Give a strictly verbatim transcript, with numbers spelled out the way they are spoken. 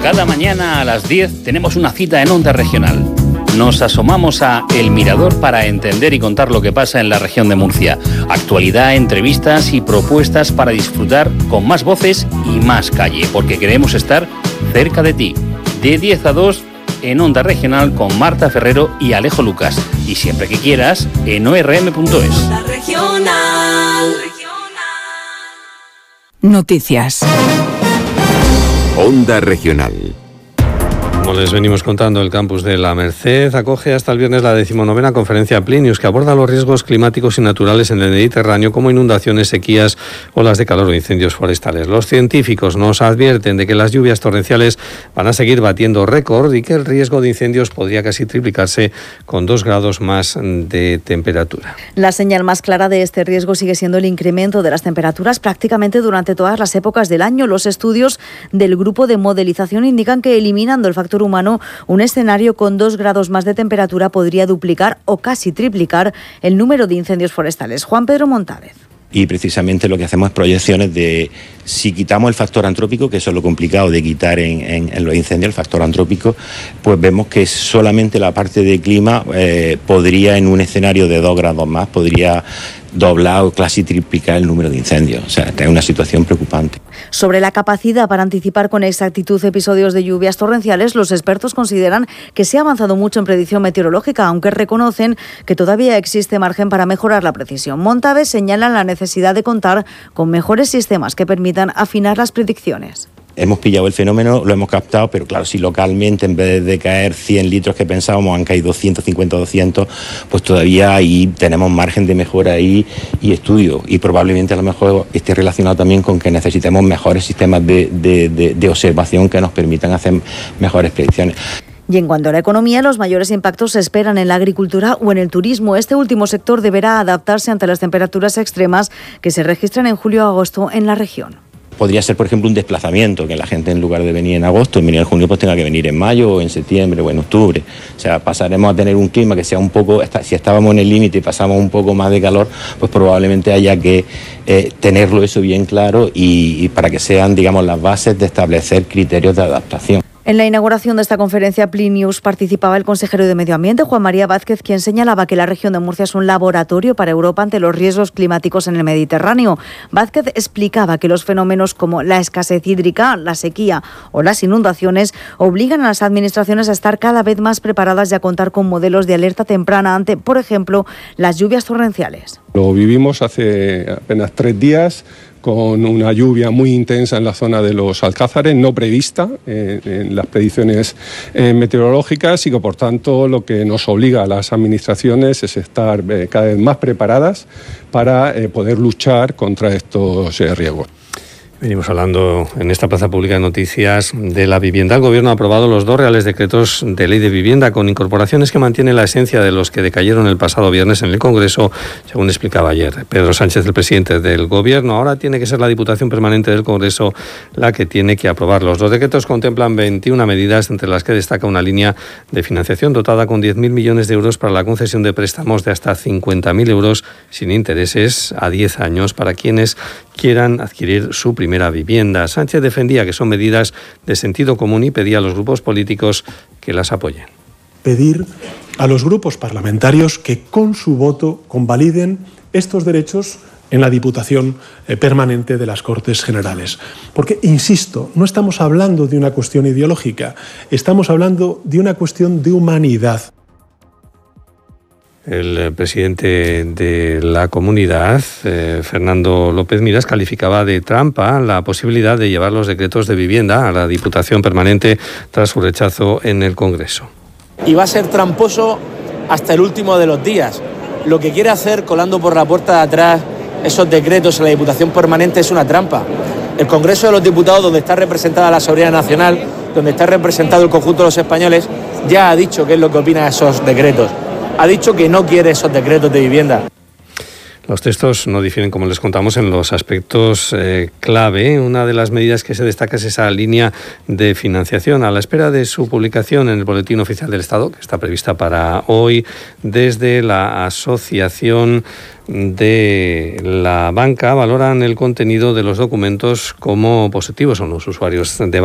Cada mañana a las diez tenemos una cita en Onda Regional. Nos asomamos a El Mirador para entender y contar lo que pasa en la región de Murcia. Actualidad, entrevistas y propuestas para disfrutar con más voces y más calle, porque queremos estar cerca de ti. De diez a dos en Onda Regional con Marta Ferrero y Alejo Lucas. Y siempre que quieras en o r m punto es. Onda Regional. Noticias. Onda Regional. Como les venimos contando, el campus de La Merced acoge hasta el viernes la decimonovena conferencia Plinius, que aborda los riesgos climáticos y naturales en el Mediterráneo, como inundaciones, sequías, olas de calor o incendios forestales. Los científicos nos advierten de que las lluvias torrenciales van a seguir batiendo récord y que el riesgo de incendios podría casi triplicarse con dos grados más de temperatura. La señal más clara de este riesgo sigue siendo el incremento de las temperaturas prácticamente durante todas las épocas del año. Los estudios del grupo de modelización indican que, eliminando el factor humano, un escenario con dos grados más de temperatura podría duplicar o casi triplicar el número de incendios forestales. Juan Pedro Montávez. Y precisamente lo que hacemos es proyecciones de si quitamos el factor antrópico, que eso es lo complicado de quitar en, en, en los incendios, el factor antrópico, pues vemos que solamente la parte de clima eh, podría, en un escenario de dos grados más, podría doblar o casi triplicar el número de incendios. O sea, que es una situación preocupante. Sobre la capacidad para anticipar con exactitud episodios de lluvias torrenciales, los expertos consideran que se ha avanzado mucho en predicción meteorológica, aunque reconocen que todavía existe margen para mejorar la precisión. Montávez señala la necesidad de contar con mejores sistemas que permitan afinar las predicciones. Hemos pillado el fenómeno, lo hemos captado, pero claro, si localmente en vez de caer cien litros que pensábamos han caído ciento cincuenta o doscientos, pues todavía ahí tenemos margen de mejora ahí y estudio. Y probablemente a lo mejor esté relacionado también con que necesitemos mejores sistemas de, de, de, de observación que nos permitan hacer mejores predicciones. Y en cuanto a la economía, los mayores impactos se esperan en la agricultura o en el turismo. Este último sector deberá adaptarse ante las temperaturas extremas que se registran en julio y agosto en la región. Podría ser, por ejemplo, un desplazamiento, que la gente en lugar de venir en agosto, en venir en junio, pues tenga que venir en mayo o en septiembre o en octubre. O sea, pasaremos a tener un clima que sea un poco, si estábamos en el límite y pasamos un poco más de calor, pues probablemente haya que eh, tenerlo eso bien claro y, y para que sean, digamos, las bases de establecer criterios de adaptación. En la inauguración de esta conferencia Plinius participaba el consejero de Medio Ambiente, Juan María Vázquez, quien señalaba que la región de Murcia es un laboratorio para Europa ante los riesgos climáticos en el Mediterráneo. Vázquez explicaba que los fenómenos como la escasez hídrica, la sequía o las inundaciones obligan a las administraciones a estar cada vez más preparadas y a contar con modelos de alerta temprana ante, por ejemplo, las lluvias torrenciales. Lo vivimos hace apenas tres días, con una lluvia muy intensa en la zona de los Alcázares, no prevista eh, en las predicciones eh, meteorológicas, y que por tanto lo que nos obliga a las administraciones es estar eh, cada vez más preparadas para eh, poder luchar contra estos eh, riesgos. Venimos hablando en esta plaza pública de noticias de la vivienda. El Gobierno ha aprobado los dos reales decretos de ley de vivienda con incorporaciones que mantienen la esencia de los que decayeron el pasado viernes en el Congreso, según explicaba ayer Pedro Sánchez, el presidente del Gobierno. Ahora tiene que ser la Diputación Permanente del Congreso la que tiene que aprobarlos. Los decretos contemplan veintiuna medidas, entre las que destaca una línea de financiación dotada con diez mil millones de euros para la concesión de préstamos de hasta cincuenta mil euros sin intereses a diez años para quienes quieran adquirir su primera vivienda. Sánchez defendía que son medidas de sentido común y pedía a los grupos políticos que las apoyen. Pedir a los grupos parlamentarios que con su voto convaliden estos derechos en la Diputación Permanente de las Cortes Generales. Porque, insisto, no estamos hablando de una cuestión ideológica, estamos hablando de una cuestión de humanidad. El presidente de la comunidad, eh, Fernando López Miras, calificaba de trampa la posibilidad de llevar los decretos de vivienda a la Diputación Permanente tras su rechazo en el Congreso. Y va a ser tramposo hasta el último de los días. Lo que quiere hacer, colando por la puerta de atrás esos decretos a la Diputación Permanente, es una trampa. El Congreso de los Diputados, donde está representada la soberanía nacional, donde está representado el conjunto de los españoles, ya ha dicho qué es lo que opina de esos decretos. Ha dicho que no quiere esos decretos de vivienda. Los textos no difieren, como les contamos, en los aspectos eh, clave. Una de las medidas que se destaca es esa línea de financiación. A la espera de su publicación en el Boletín Oficial del Estado, que está prevista para hoy, desde la Asociación de la Banca valoran el contenido de los documentos como positivos. Son los usuarios de